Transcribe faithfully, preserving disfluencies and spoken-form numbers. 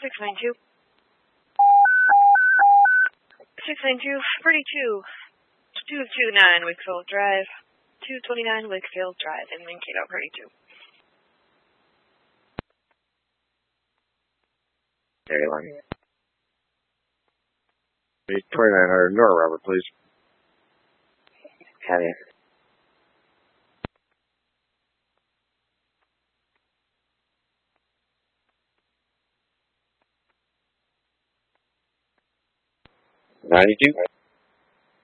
six nine two. six nine two, forty-two, two two nine Wakefield Drive, two twenty-nine Wakefield Drive in Mankato, forty-two. Very long. twenty-nine hundred, Nora Robert, please. Have you? ninety-two.